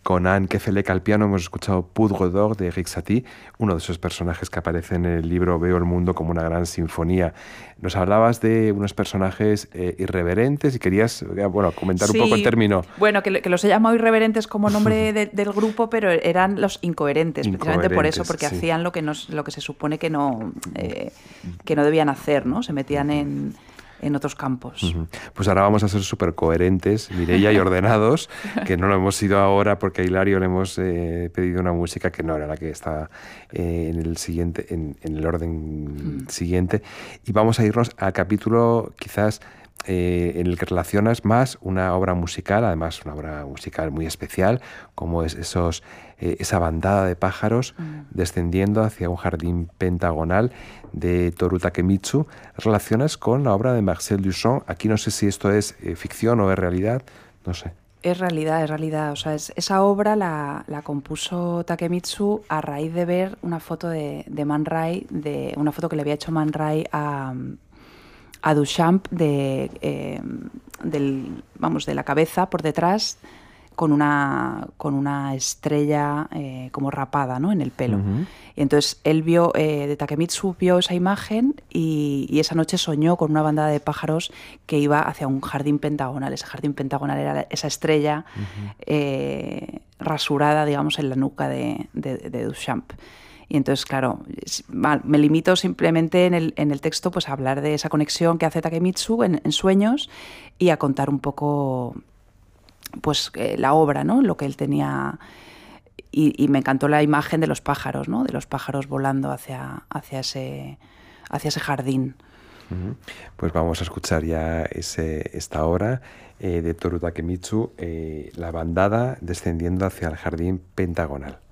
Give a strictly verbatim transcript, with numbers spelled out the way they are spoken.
Con Anne Kefelec al piano hemos escuchado Poudre d'Or de Erik Satie, uno de esos personajes que aparecen en el libro Veo el mundo como una gran sinfonía. Nos hablabas de unos personajes eh, irreverentes y querías eh, bueno, comentar un poco el Sí, término. bueno, que, que los he llamado irreverentes como nombre de, del grupo, pero eran los incoherentes, precisamente por eso, Incoherentes, porque sí. hacían lo que, nos, lo que se supone que no, eh, que no debían hacer, ¿no? Se metían en, en otros campos. Uh-huh. Pues ahora vamos a ser súper coherentes, Mireia, y ordenados, que no lo hemos sido ahora porque a Hilario le hemos eh, pedido una música que no era la que está eh, en el siguiente, en, en el orden mm. siguiente. Y vamos a irnos al capítulo quizás eh, en el que relacionas más una obra musical, además una obra musical muy especial, como es esos, eh, esa bandada de pájaros mm. descendiendo hacia un jardín pentagonal de Toru Takemitsu. Relacionas con la obra de Marcel Duchamp. Aquí no sé si esto es eh, ficción o es realidad, no sé. Es realidad, es realidad. O sea, es, esa obra la, la compuso Takemitsu a raíz de ver una foto de, de Man Ray, de una foto que le había hecho Man Ray a, a Duchamp de, eh, del, vamos, de la cabeza por detrás con una, con una estrella eh, como rapada, ¿no? En el pelo. Uh-huh. Y entonces él vio, eh, de Takemitsu vio esa imagen y, y esa noche soñó con una bandada de pájaros que iba hacia un jardín pentagonal. Ese jardín pentagonal era esa estrella uh-huh. eh, rasurada, digamos, en la nuca de, de, de Duchamp. Y entonces, claro, me limito simplemente en el, en el texto pues, a hablar de esa conexión que hace Takemitsu en, en sueños y a contar un poco pues eh, la obra, ¿no? Lo que él tenía. Y, y me encantó la imagen de los pájaros, ¿no? De los pájaros volando hacia, hacia, ese, hacia ese jardín. Uh-huh. Pues vamos a escuchar ya ese, esta obra eh, de Toru Takemitsu, eh, la bandada descendiendo hacia el jardín pentagonal.